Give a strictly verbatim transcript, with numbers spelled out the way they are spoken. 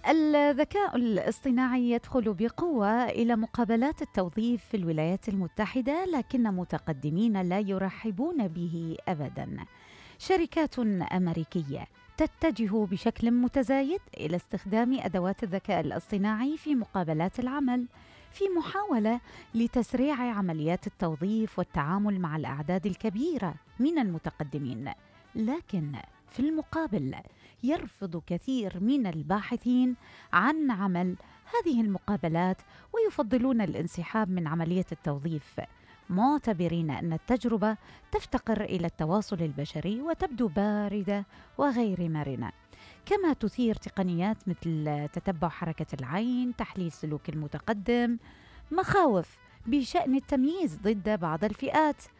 الذكاء الاصطناعي يدخل بقوة إلى مقابلات التوظيف في الولايات المتحدة، لكن متقدمين لا يرحبون به أبداً. شركات أمريكية تتجه بشكل متزايد إلى استخدام أدوات الذكاء الاصطناعي في مقابلات العمل، في محاولة لتسريع عمليات التوظيف والتعامل مع الأعداد الكبيرة من المتقدمين. لكن في المقابل، يرفض كثير من الباحثين عن عمل هذه المقابلات ويفضلون الانسحاب من عملية التوظيف، معتبرين أن التجربة تفتقر إلى التواصل البشري وتبدو باردة وغير مرنة. كما تثير تقنيات مثل تتبع حركة العين، تحليل سلوك المتقدم، مخاوف بشأن التمييز ضد بعض الفئات